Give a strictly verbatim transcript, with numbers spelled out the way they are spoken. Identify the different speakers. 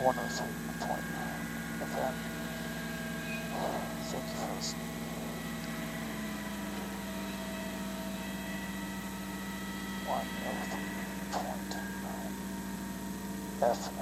Speaker 1: one oh three point nine F M. Thank you for listening. one oh three point nine F M.